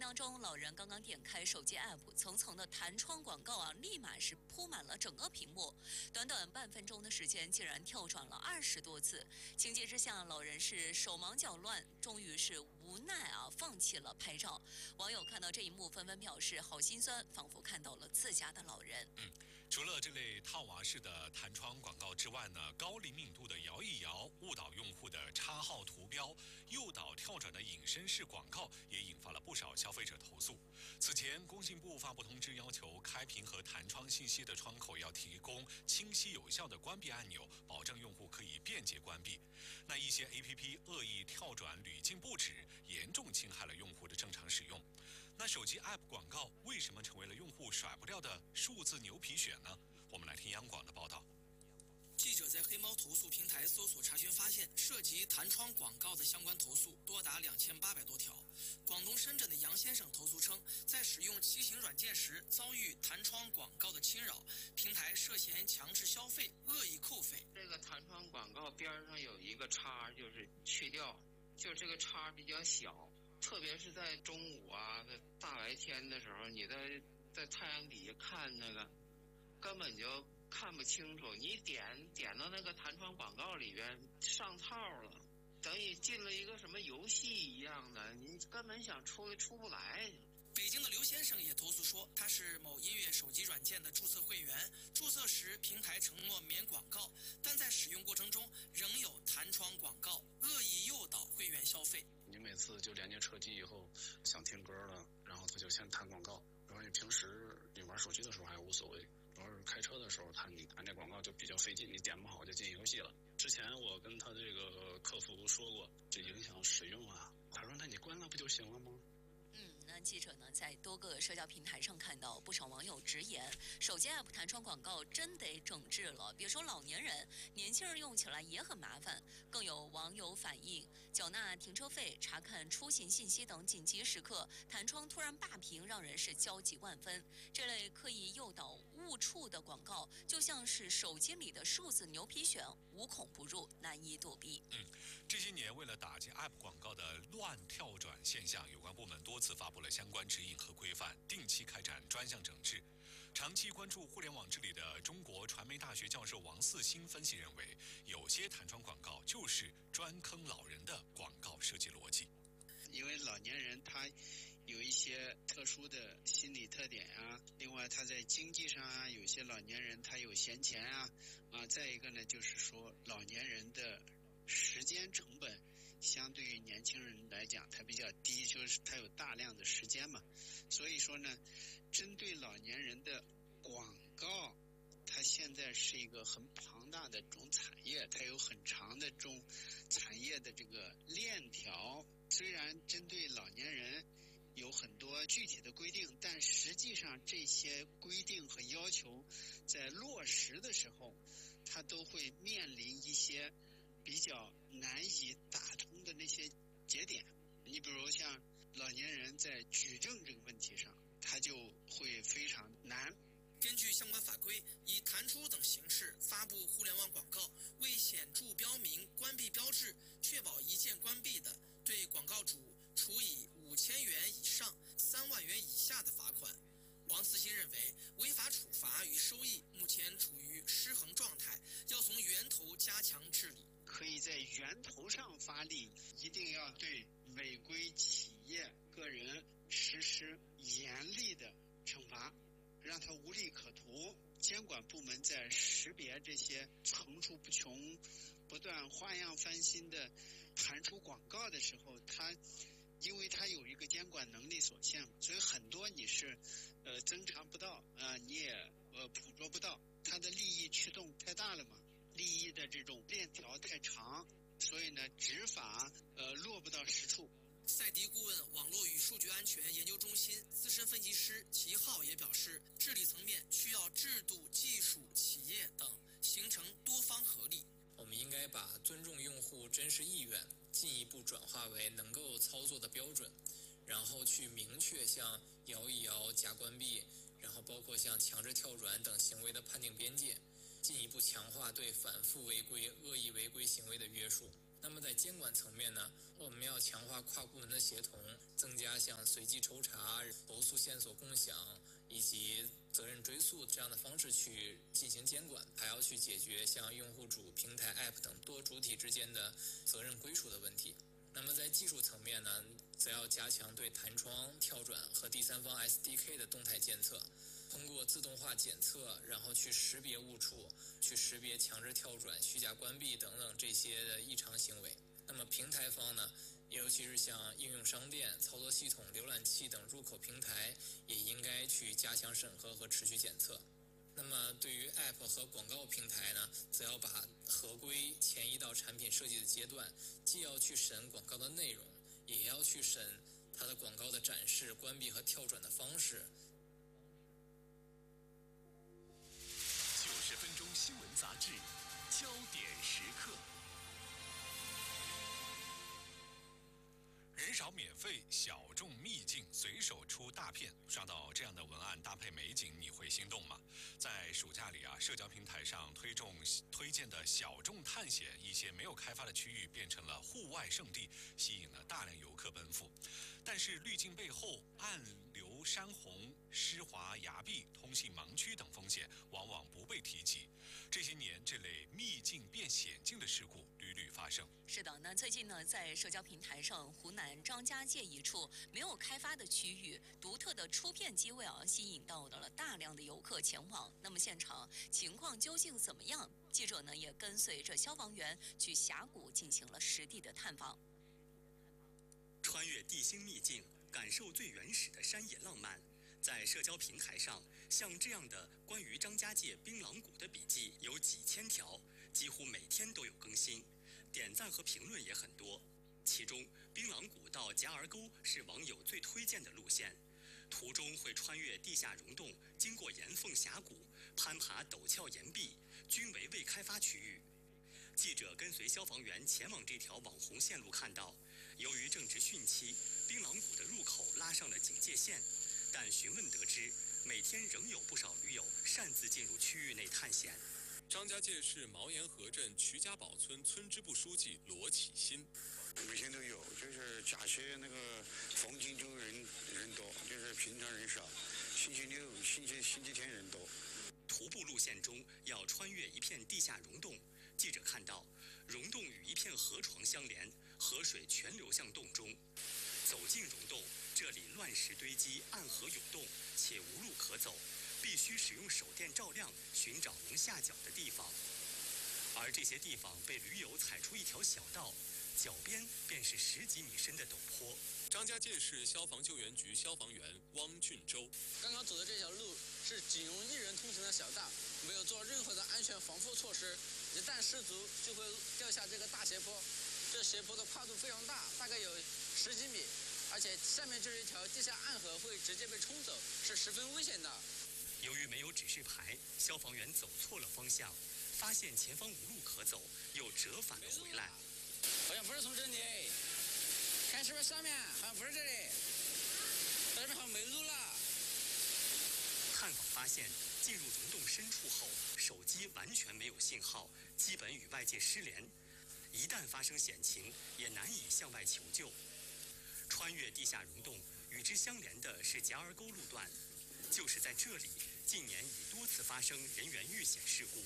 当中，老人刚刚点开手机 app， 层层的弹窗广告啊，立马是铺满了整个屏幕。短短半分钟的时间，竟然跳转了20多次。情急之下，老人是手忙脚乱，终于是无奈啊，放弃了拍照。网友看到这一幕，纷纷表示好心酸，仿佛看到了自家的老人。 除了这类套娃式的弹窗广告之外呢，高灵敏度的摇一摇、误导用户的插号图标、诱导跳转的隐身式广告，也引发了不少消费者投诉。此前，工信部发布通知，要求开屏和弹窗信息的窗口要提供清晰有效的关闭按钮，保证用户可以便捷关闭。那一些 APP 恶意跳转屡禁不止，严重侵害了用户的正常使用。那手机 App 广告为什么成为了用户甩不掉的数字牛皮癣呢？我们来听央广的报道。 记者在黑猫投诉平台搜索查询发现，涉及弹窗广告的相关投诉多达2800多条。广东深圳的杨先生投诉称，在使用骑行软件时遭遇弹窗广告的侵扰，平台涉嫌强制消费、恶意扣费。 这个弹窗广告边上有一个叉，就是去掉，就是这个叉比较小，特别是在中午啊、大白天的时候，你在太阳底下看那个，根本就看不清楚，你点到那个弹窗广告里边上套了，等于进了一个什么游戏一样的，你根本想出不来。 北京的刘先生也投诉说，他是某音乐手机软件的注册会员，注册时平台承诺免广告，但在使用过程中仍有弹窗广告，恶意诱导会员消费。 你每次就连接车机以后想听歌了，然后他就先弹广告，然后你平时你玩手机的时候还无所谓，主要是开车的时候你弹这广告就比较费劲，你点不好就进游戏了。之前我跟他这个客服说过，这影响使用啊，他说那你关了不就行了吗？ 那记者呢在多个社交平台上看到不少网友直言，手机 app 弹窗广告真得整治了。别说老年人，年轻人用起来也很麻烦。更有网友反映，缴纳停车费、查看出行信息等紧急时刻，弹窗突然霸屏，让人是焦急万分。这类刻意诱导误触的广告，就像是手机里的数字牛皮癣，无孔不入，难以躲避。 这些年为了打击 App 广告的乱跳转现象，有关部门多次发布了相关指引和规范，定期开展专项整治。长期关注互联网治理的中国传媒大学教授王四新分析认为，有些弹窗广告就是专坑老人的广告设计逻辑。 因为老年人他有一些特殊的心理特点啊，另外他在经济上啊，有些老年人他有闲钱啊，再一个呢就是说老年人的时间成本相对于年轻人来讲它比较低，就是它有大量的时间嘛，所以说呢针对老年人的广告它现在是一个很庞大的这种产业，它有很长的这种产业的这个链条。虽然针对老年人有很多具体的规定，但实际上这些规定和要求在落实的时候，它都会面临一些比较难以打通的那些节点。你比如像老年人在举证这个问题上，它就会非常难。 根据相关法规，以弹出等形式发布互联网广告，未显著标明关闭标志，确保一键关闭的，对广告主处以5000元以上3万元以下的罚款。王四新认为，违法处罚与收益目前处于失衡状态，要从源头加强治理。 可以在源头上发力，一定要对违规企业、个人实施严厉的惩罚，让他无利可图。监管部门在识别这些层出不穷、不断花样翻新的弹出广告的时候，因为它有一个监管能力所限，所以很多你是侦查不到你也捕捉不到，它的利益驱动太大了嘛，利益的这种链条太长，所以呢执法落不到实处。 赛迪顾问网络与数据安全研究中心资深分析师齐浩也表示，治理层面需要制度、技术、企业等形成多方合力。 我们应该把尊重用户真实意愿进一步转化为能够操作的标准，然后去明确像摇一摇、假关闭，然后包括像强制跳转等行为的判定边界，进一步强化对反复违规、恶意违规行为的约束。 那么在监管层面呢，我们要强化跨部门的协同，增加像随机抽查、投诉线索共享以及责任追溯这样的方式去进行监管，还要去解决像用户主、平台、App 等多主体之间的责任归属的问题。那么在技术层面呢，则要加强对弹窗、跳转和第三方 SDK 的动态监测，通过自动化检测，然后去识别误触，去识别强制跳转、虚假关闭等等这些的异常行为。那么平台方呢，尤其是像应用商店、操作系统、浏览器等入口平台，也应该去加强审核和持续检测。那么对于 App 和广告平台呢，则要把合规迁移到产品设计的阶段，既要去审广告的内容，也要去审它的广告的展示、关闭和跳转的方式。 90分钟新闻杂志，焦点时刻。 人少免费，小众秘境，随手出大片。刷到这样的文案搭配美景，你会心动吗？在暑假里社交平台上推荐的小众探险，一些没有开发的区域变成了户外圣地，吸引了大量游客奔赴。但是滤镜背后，暗流山洪、湿滑崖壁、通信盲区等风险往往不被提及。这些年，这类秘境变险境的事故屡屡发生。 是的，那最近呢，在社交平台上，湖南张家界一处没有开发的区域，独特的出片机位吸引到了大量的游客前往。那么现场情况究竟怎么样？记者呢也跟随着消防员去峡谷进行了实地的探访。 穿越地心秘境，感受最原始的山野浪漫。在社交平台上，像这样的关于张家界槟榔谷的笔记有几千条，几乎每天都有更新，点赞和评论也很多。其中，槟榔谷到夹儿沟是网友最推荐的路线，途中会穿越地下溶洞，经过岩缝峡谷，攀爬陡峭岩壁，均为未开发区域。记者跟随消防员前往这条网红线路，看到，由于正值汛期，槟榔谷的入口拉上了警戒线，但询问得知，每天仍有不少驴友擅自进入区域内探险。 张家界市毛岩河镇瞿家堡村村支部书记罗启新， 每天都有，就是假期那个风景就人多，就是平常人少，星期六、星期天人多。 徒步路线中要穿越一片地下溶洞，记者看到，溶洞与一片河床相连，河水全流向洞中。走进溶洞，这里乱石堆积，暗河涌动，且无路可走，必须使用手电照亮，寻找能下脚的地方。而这些地方被驴友踩出一条小道，脚边便是10几米深的陡坡。 张家界市消防救援局消防员汪俊洲， 刚刚走的这条路是仅容1人通行的小道，没有做任何的安全防护措施，一旦失足就会掉下这个大斜坡。这斜坡的跨度非常大，大概有10几米，而且下面就是一条地下暗河，会直接被冲走，是十分危险的。 由于没有指示牌，消防员走错了方向，发现前方无路可走，又折返了回来。 好像不是从这里，看是不是上面？好像不是这里，这边好像没路了。 探访发现，进入溶洞深处后，手机完全没有信号，基本与外界失联。一旦发生险情，也难以向外求救。穿越地下溶洞，与之相连的是夹儿沟路段，就是在这里，近年已多次发生人员遇险事故。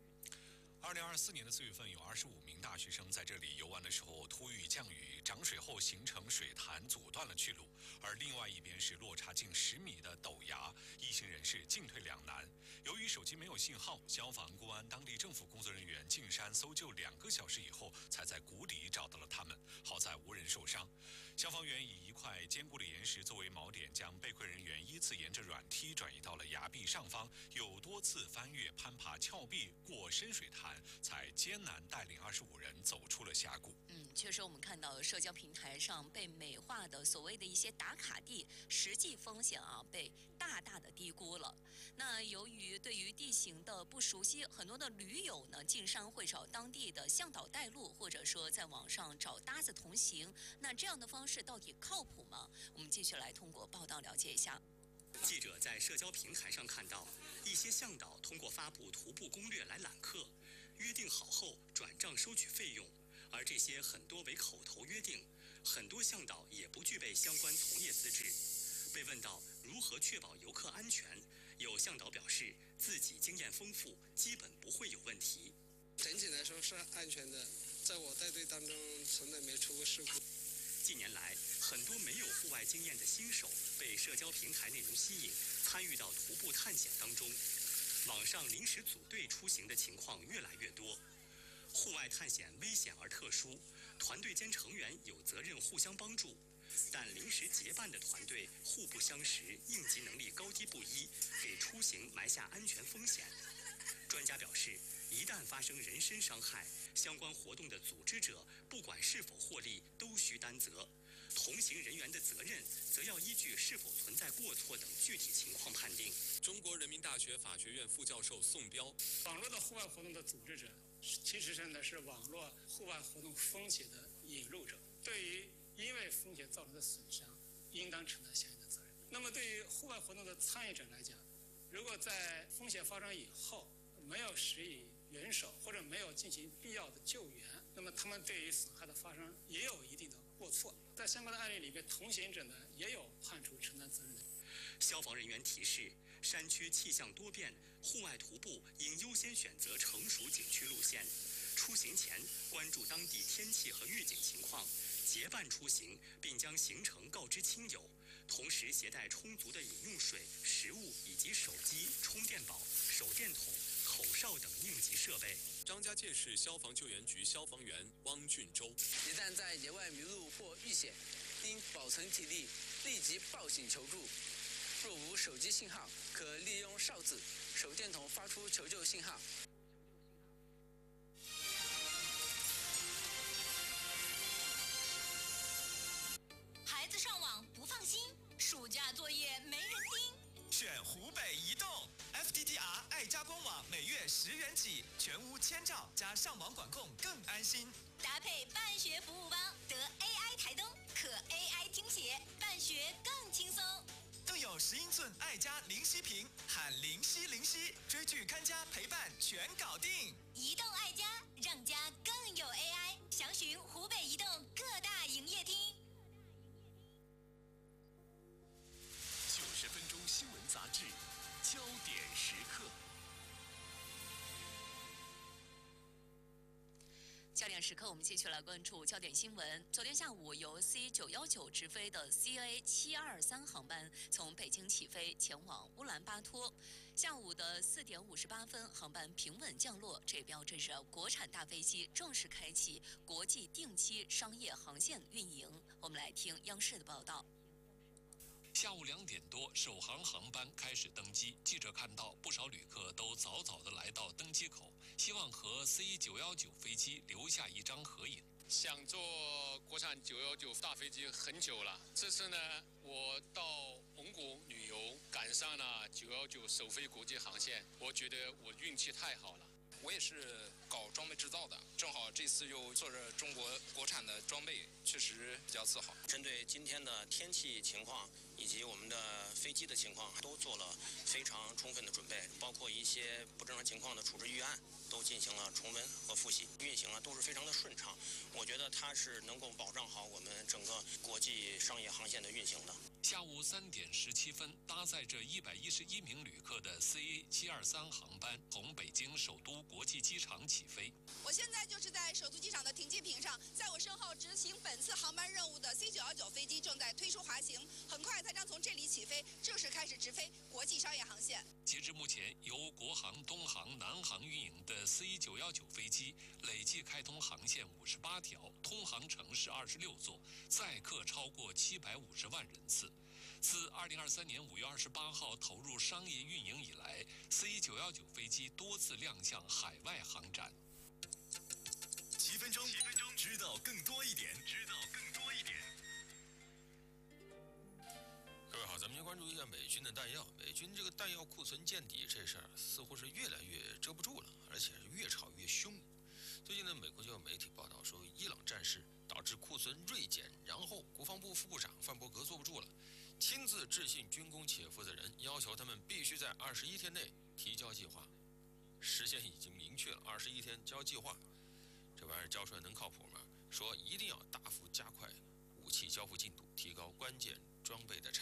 2024年的4月份，有25名大学生在这里游玩的时候突遇降雨，涨水后形成水潭，阻断了去路。而另外一边是落差近10米的陡崖，一行人士进退两难。由于手机没有信号，消防、公安、当地政府工作人员进山搜救2个小时以后，才在谷底找到了他们。好在无人受伤。消防员以一块坚固的岩石作为锚点，将被困人员依次沿着软梯转移到了崖壁上方，又多次翻越、攀爬峭壁，过深水潭，才艰难带领25人走出了峡谷。 确实我们看到社交平台上被美化的所谓的一些打卡地，实际风险被大大的低估了。那由于对于地形的不熟悉，很多的驴友呢进山会找当地的向导带路，或者说在网上找搭子同行。那这样的方式到底靠谱吗？我们继续来通过报道了解一下。 记者在社交平台上看到，一些向导通过发布徒步攻略来揽客，约定好后转账收取费用， 而这些很多为口头约定，很多向导也不具备相关从业资质。被问到如何确保游客安全，有向导表示自己经验丰富，基本不会有问题。 整体来说是安全的，在我带队当中从来没出过事故。 近年来，很多没有户外经验的新手被社交平台内容吸引，参与到徒步探险当中。网上临时组队出行的情况越来越多。户外探险危险而特殊，团队间成员有责任互相帮助，但临时结伴的团队互不相识，应急能力高低不一，给出行埋下安全风险。专家表示，一旦发生人身伤害，相关活动的组织者不管是否获利，都需担责。同行人员的责任，则要依据是否存在过错等具体情况判定。 中国人民大学法学院副教授宋彪， 网络的户外活动的组织者，其实上呢是网络户外活动风险的引入者，对于因为风险造成的损伤，应当承担相应的责任。那么对于户外活动的参与者来讲，如果在风险发生以后没有施以援手或者没有进行必要的救援，那么他们对于损害的发生也有一定的过错。在相关的案例里面，同行者呢也有判处承担责任的。 消防人员提示，山区气象多变，户外徒步应优先选择成熟景区路线。出行前关注当地天气和预警情况，结伴出行，并将行程告知亲友，同时携带充足的饮用水、食物以及手机、充电宝、手电筒、口哨等应急设备。 张家界市消防救援局消防员汪俊洲， 一旦在野外迷路或遇险，应保存体力，立即报警求助。若无手机信号，可利用哨子、手电筒发出求救信号。 孩子上网不放心，暑假作业没人盯。 选湖北移动 FTTR 爱家官网，每月10元起，全屋千兆加上网管控更安心。 搭配办学服务包，得 AI 台灯，可 AI 听写，办学更轻松。 更有10英寸爱家零息屏，喊零息零息，追剧看家陪伴全搞定。 移动爱家，让家更有 AI。详询湖北移动各大营业厅。 90分钟新闻杂志，焦点时刻。 焦点时刻，我们继续来关注焦点新闻。昨天下午，由 C919 直飞的 CA723航班从北京起飞，前往乌兰巴托。下午的4点58分，航班平稳降落，这也标志着国产大飞机正式开启国际定期商业航线运营。我们来听央视的报道。 下午2点多，首航航班开始登机。记者看到不少旅客都早早地来到登机口，希望和 C919 飞机留下一张合影。 想坐国产919大飞机很久了，这次呢，我到蒙古旅游，赶上了919首飞国际航线，我觉得我运气太好了。 我也是搞装备制造的，正好这次又坐着中国国产的装备，确实比较自豪。 针对今天的天气情况以及我们的飞机的情况，都做了非常充分的准备，包括一些不正常情况的处置预案都进行了重温和复习，运行都是非常的顺畅。我觉得它是能够保障好我们整个国际商业航线的运行的。 下午3点17分，搭载着111名旅客的 CA723 航班从北京首都国际机场起飞。 我现在就是在首都机场的停机坪上，在我身后执行本次航班任务的 C919 飞机正在推出滑行，很快它将从这里起飞，正式开始直飞国际商业航线。 截至目前，由国航、东航、南航运营的 C919 飞机累计开通航线58条，通航城市26座，载客超过750万人次。自2023年5月28号投入商业运营以来 ，C919 飞机多次亮相海外航展。 7分钟，知道更多一点。 各位好，咱们先关注一下美军的弹药。美军这个弹药库存见底这事儿，似乎是越来越遮不住了，而且是越炒越凶。最近呢，美国就有媒体报道说，伊朗战事导致库存锐减，然后国防部副部长范伯格坐不住了，亲自致信军工企业负责人，要求他们必须在21天内提交计划。时间已经明确了，21天交计划。这玩意儿交出来能靠谱吗？说一定要大幅加快武器交付进度，提高关键装备的产